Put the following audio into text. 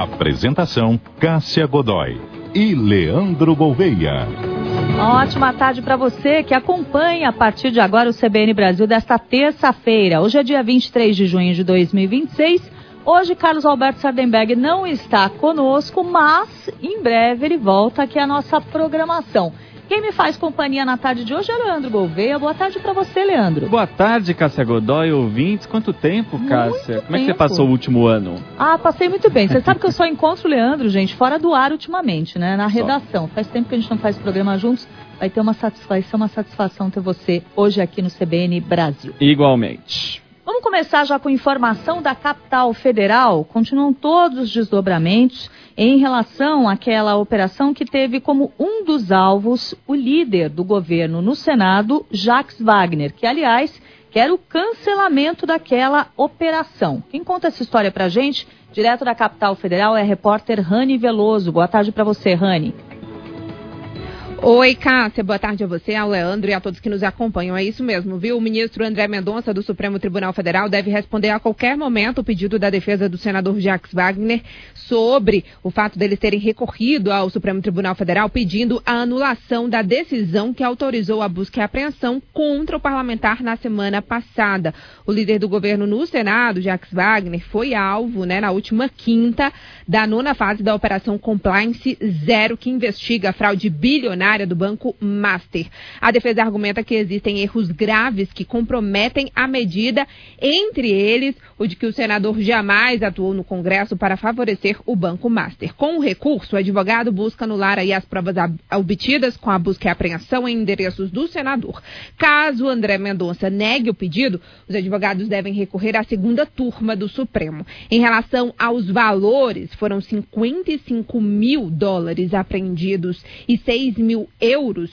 Apresentação: Cássia Godoy e Leandro Gouveia. Uma ótima tarde para você que acompanha a partir de agora o CBN Brasil desta terça-feira. Hoje é dia 23 de junho de 2026. Hoje Carlos Alberto Sardenberg não está conosco, mas em breve ele volta aqui à nossa programação. Quem me faz companhia na tarde de hoje é Leandro Gouveia. Boa tarde para você, Leandro. Boa tarde, Cássia Godoy, ouvintes. Quanto tempo, Cássia? Como é que você passou o último ano? Passei muito bem. Você sabe que eu só encontro o Leandro, gente, fora do ar ultimamente, né? Na redação. Faz tempo que a gente não faz programa juntos. Vai ser uma satisfação ter você hoje aqui no CBN Brasil. Igualmente. Vamos começar já com informação da capital federal. Continuam todos os desdobramentos em relação àquela operação que teve como um dos alvos o líder do governo no Senado, Jacques Wagner, que, aliás, quer o cancelamento daquela operação. Quem conta essa história pra gente, direto da capital federal, é a repórter Rani Veloso. Boa tarde para você, Rani. Oi, Cássia, boa tarde a você, ao Leandro e a todos que nos acompanham. É isso mesmo, viu? O ministro André Mendonça, do Supremo Tribunal Federal, deve responder a qualquer momento o pedido da defesa do senador Jacques Wagner sobre o fato deles terem recorrido ao Supremo Tribunal Federal pedindo a anulação da decisão que autorizou a busca e apreensão contra o parlamentar na semana passada. O líder do governo no Senado, Jacques Wagner, foi alvo, na última quinta, da 9ª fase da Operação Compliance Zero, que investiga a fraude bilionária do Banco Master. A defesa argumenta que existem erros graves que comprometem a medida, entre eles o de que o senador jamais atuou no Congresso para favorecer o Banco Master. Com o recurso, o advogado busca anular aí as provas obtidas com a busca e apreensão em endereços do senador. Caso André Mendonça negue o pedido, os advogados devem recorrer à segunda turma do Supremo. Em relação aos valores, foram $55 mil apreendidos e 6 mil euros